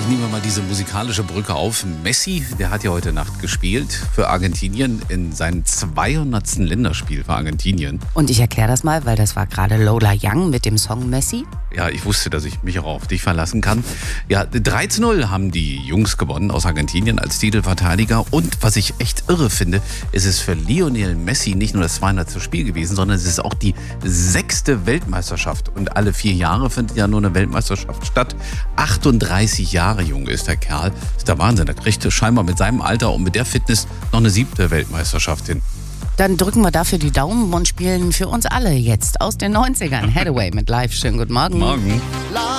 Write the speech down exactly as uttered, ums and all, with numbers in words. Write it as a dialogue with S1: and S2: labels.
S1: nehmen wir mal diese musikalische Brücke auf. Messi, der hat ja heute Nacht gespielt für Argentinien in seinem zweihundertsten Länderspiel für Argentinien.
S2: Und ich erkläre das mal, weil das war gerade Lola Young mit dem Song Messi.
S1: Ja, ich wusste, dass ich mich auch auf dich verlassen kann. Ja, drei zu null haben die Jungs gewonnen aus Argentinien als Titelverteidiger. Und was ich echt irre finde, ist es für Lionel Messi nicht nur das zweihundertste Spiel gewesen, sondern es ist auch die sechste Weltmeisterschaft. Und alle vier Jahre findet ja nur eine Weltmeisterschaft statt. achtunddreißig Jahre jung ist der Kerl. Das ist der Wahnsinn. Der kriegt scheinbar mit seinem Alter und mit der Fitness noch eine siebte Weltmeisterschaft hin.
S2: Dann drücken wir dafür die Daumen und spielen für uns alle jetzt aus den neunzigern Hathaway mit Live. Schönen guten Morgen.
S1: Morgen.